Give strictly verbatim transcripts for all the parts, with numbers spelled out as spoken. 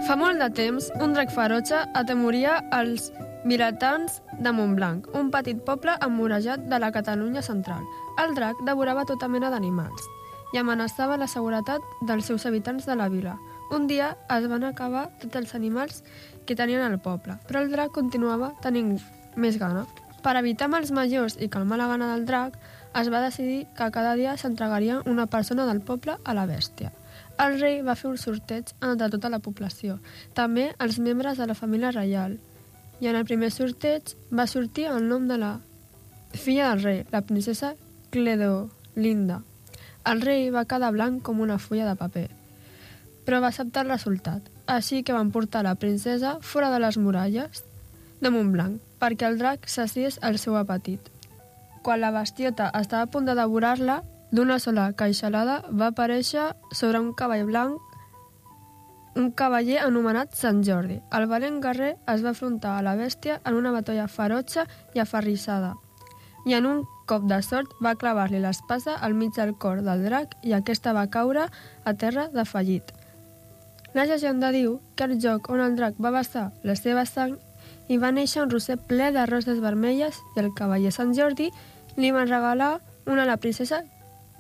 Fa molt de temps, un drac ferotge atemoria els vilatans de Montblanc, un petit poble emmurejat de la Catalunya central. El drac devorava tota mena d'animals i amenaçava la seguretat dels seus habitants de la vila. Un dia es van acabar tots els animals que tenien al poble, però el drac continuava tenint més gana. Per evitar mals majors i calmar la gana del drac, es va decidir que cada dia s'entregaria una persona del poble a la bèstia. El rei va fer un sorteig entre tota la població, també els membres de la família reial, i en el primer sorteig va sortir el nom de la filla del rei, la princesa Cledolinda. El rei va quedar blanc com una fulla de paper, però va acceptar el resultat, així que van portar la princesa fora de les muralles de Montblanc, perquè el drac saciés el seu apetit. Quan la bestiota estava a punt de devorar-la, d'una sola queixalada va aparèixer sobre un cavall blanc un cavaller anomenat Sant Jordi. El valent guerrer es va afrontar a la bèstia en una batalla ferotge i aferrissada, i en un cop de sort va clavar-li l'espasa al mig del cor del drac i aquesta va caure a terra defallit. La llegenda diu que al lloc on el drac va vessar la seva sang hi va néixer un roser ple de roses vermelles i el cavaller Sant Jordi li va regalar una a la princesa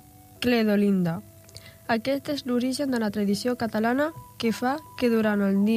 Cledolinda. Aquest és l'origen de la tradició catalana que fa que durant el dia